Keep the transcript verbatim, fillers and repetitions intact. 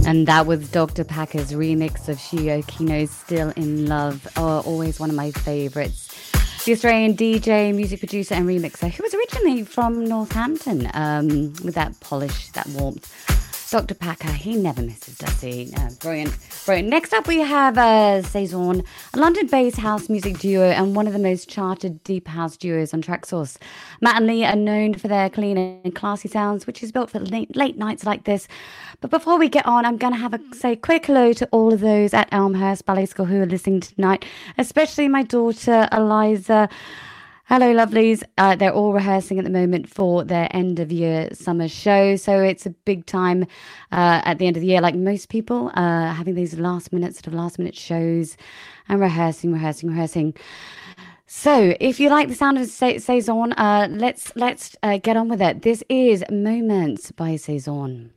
And that was Doctor Packer's remix of Shio Kino's Still in Love. Oh, always one of my favourites. The Australian D J, music producer and remixer who was originally from Northampton, um, with that polish, that warmth. Doctor Packer, he never misses, does he? No, brilliant, brilliant. Next up we have uh, Saison, a London-based house music duo and one of the most charted deep house duos on Traxsource. Matt and Lee are known for their clean and classy sounds, which is built for late, late nights like this. But before we get on, I'm going to have a say quick hello to all of those at Elmhurst Ballet School who are listening tonight, especially my daughter Eliza. Hello, lovelies. Uh, they're all rehearsing at the moment for their end of year summer show. So it's a big time uh, at the end of the year, like most people, uh, having these last minute, sort of last minute shows and rehearsing, rehearsing, rehearsing. So if you like the sound of Sa- Saison, uh, let's, let's uh, get on with it. This is Moments by Saison.